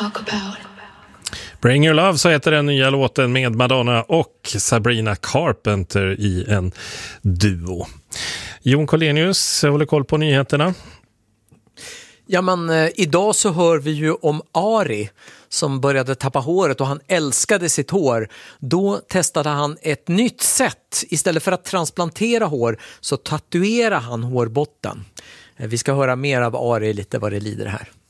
talk about. Bring Your Love, så heter den nya låten med Madonna och Sabrina Carpenter i en duo. Jon Kollenius håller koll på nyheterna. Ja, men idag så hör vi ju om Ari som började tappa håret och han älskade sitt hår. Då testade han ett nytt sätt. Istället för att transplantera hår så tatuerar han hårbotten. Vi ska höra mer av Ari lite vad det lider här.